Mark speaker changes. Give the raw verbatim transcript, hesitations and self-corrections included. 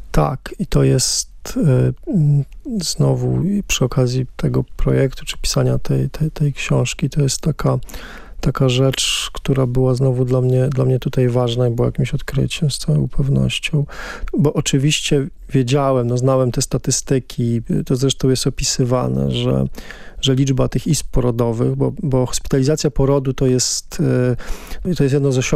Speaker 1: Tak, i to jest y, znowu przy okazji tego projektu, czy pisania tej, tej, tej książki, to jest taka, taka rzecz, która była znowu dla mnie, dla mnie tutaj ważna i była jakimś odkryciem z całą pewnością, bo oczywiście wiedziałem, no znałem te statystyki, to zresztą jest opisywane, że, że liczba tych izb porodowych, bo, bo hospitalizacja porodu to jest, to jest jedno z osiągnięć